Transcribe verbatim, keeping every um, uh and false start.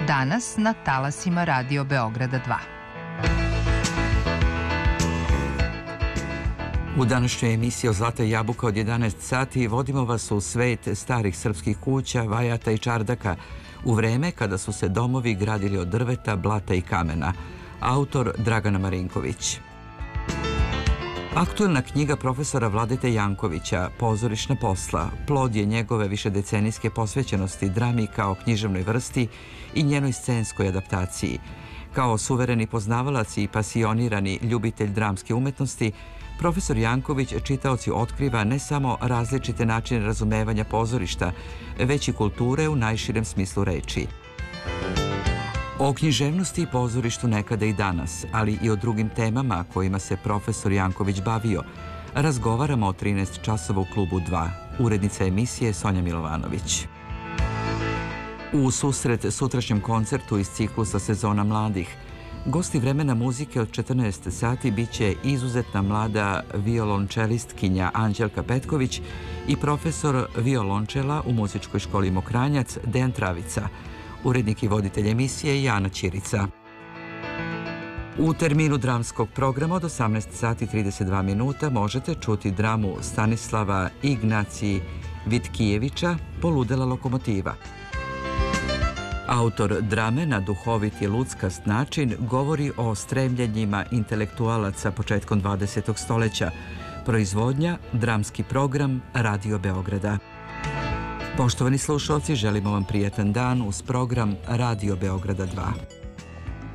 Danas na talasima Radio Beograda dva. U današnjoj emisiji o Zlata jabuka od jedanaest sati vodimo vas u svet starih srpskih kuća, vajata i čardaka u vreme kada su se domovi gradili od drveta, blata i kamena. Autor Dragana Marinković. Aktuelna knjiga profesora Vladete Jankovića, Pozorišna posla, plod je njegove višedecenijske posvećenosti drami kao književnoj vrsti i njenoj scenskoj adaptaciji. Kao suvereni poznavalac i pasionirani ljubitelj dramske umetnosti, profesor Janković čitaoci otkriva ne samo različite načine razumevanja pozorišta, već i kulture u najširem smislu reči. O književnosti i pozorištu nekada i danas, ali i o drugim temama kojima se profesor Janković bavio, razgovaramo o trinaest časova u Klubu dva. Urednica emisije Sonja Milovanović. U susret sutrašnjem koncertu iz ciklusa Sezona mladih, gosti vremena muzike od četrnaest sati biće izuzetna mlada violončelistkinja Anđelka Petković i profesor violončela u muzičkoj školi Mokranjac Dejan Travica. Urednik i voditelj emisije Jana Ćirica. U terminu dramskog programa od osamnaest sati i trideset dva minuta možete čuti dramu Stanislava Ignaciji Vitkijevića Poludela lokomotiva. Autor drame na duhovit i luckast način govori o stremljenjima intelektualaca početkom dvadesetog stoleća. Proizvodnja, dramski program Radio Beograda. Poštovani slušalci, želimo vam prijatan dan uz program Radio Beograda dva.